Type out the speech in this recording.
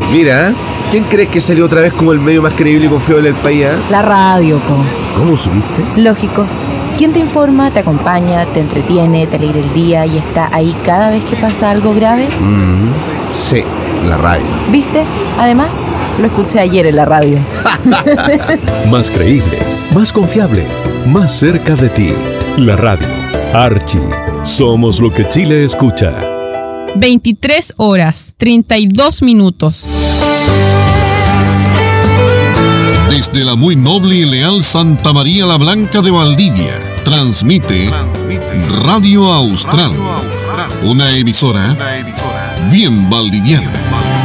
Mira, ¿quién crees que salió otra vez como el medio más creíble y confiable del país? La radio, po. ¿Cómo supiste? Lógico. ¿Quién te informa, te acompaña, te entretiene, te alegra el día y está ahí cada vez que pasa algo grave? Sí, la radio. ¿Viste? Además, lo escuché ayer en la radio. Más creíble, más confiable, más cerca de ti. La radio. Archie. Somos lo que Chile escucha. 23 horas, 32 minutos. Desde la muy noble y leal Santa María la Blanca de Valdivia, transmite Radio Austral, una emisora bien valdiviana.